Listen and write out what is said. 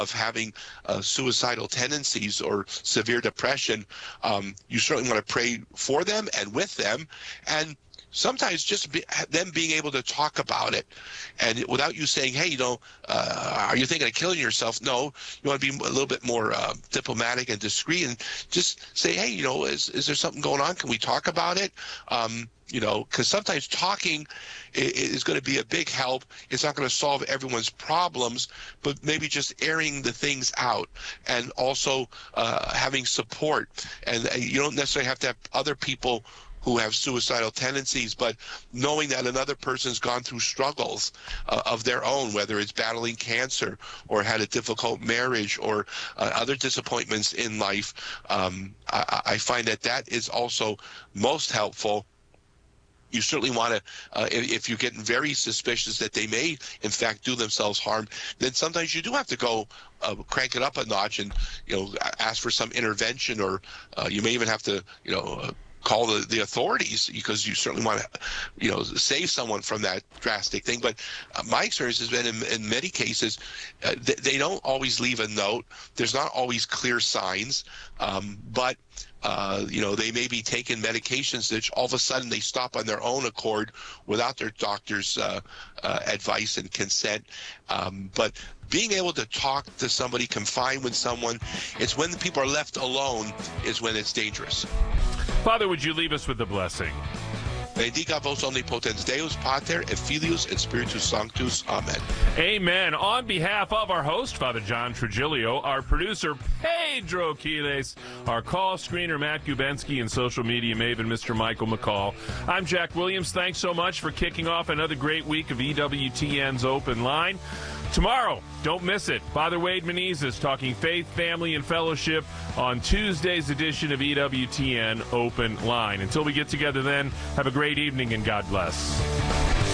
of having suicidal tendencies or severe depression, you certainly want to pray for them and with them, and sometimes just them being able to talk about it, and without you saying, hey, are you thinking of killing yourself? No, you want to be a little bit more diplomatic and discreet, and just say, hey, is there something going on? Can we talk about it? Because sometimes talking is going to be a big help. It's not going to solve everyone's problems, but maybe just airing the things out, and also having support. And you don't necessarily have to have other people who have suicidal tendencies, but knowing that another person's gone through struggles of their own, whether it's battling cancer or had a difficult marriage or other disappointments in life, I find that is also most helpful. You certainly want to, if you're getting very suspicious that they may, in fact, do themselves harm, then sometimes you do have to go crank it up a notch and, ask for some intervention, or you may even have to, call the authorities, because you certainly want to, save someone from that drastic thing. But my experience has been in many cases, they don't always leave a note. There's not always clear signs, but they may be taking medications that all of a sudden they stop on their own accord without their doctor's advice and consent. But being able to talk to somebody, confide with someone, it's when the people are left alone is when it's dangerous. Father, would you leave us with the blessing? Benedicat vos omnipotens Deus, Pater, et Filius, et Spiritus Sanctus. Amen. Amen. On behalf of our host, Father John Trigilio, our producer, Pedro Quiles, our call screener, Matt Gubensky, and social media maven, Mr. Michael McCall, I'm Jack Williams. Thanks so much for kicking off another great week of EWTN's Open Line. Tomorrow, don't miss it, Father Wade Menezes talking faith, family, and fellowship on Tuesday's edition of EWTN Open Line. Until we get together then, have a great evening and God bless.